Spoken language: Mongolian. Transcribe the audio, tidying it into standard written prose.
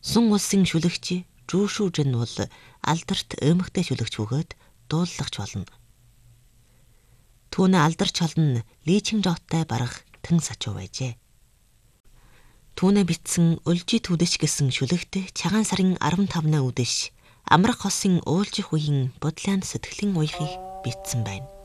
Сун улсын шүлэгч Жүүшүүжин бол алдарт эмэгтэй шүлэгч бөгөөд дууллагч болно. Түүний алдарч холн Личин Жоттай барах тэн сачуу байжээ. Түүнээ битсэн Өлжи түдэш гэсэн шүлэгт цагаан сарын 15-ны үдэш Амрах хосын уулжих үеийн бодлын сэтгэлийн уяхыг битсэн байна.